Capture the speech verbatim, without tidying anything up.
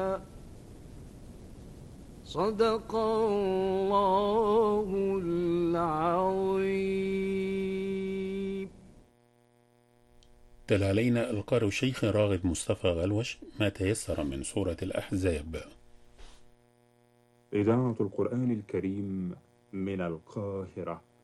صدق الله العظيم. تلا علينا القارئ الشيخ راغب مصطفى غلوش ما تيسر من سورة الأحزاب. إذاعة القرآن الكريم من القاهرة.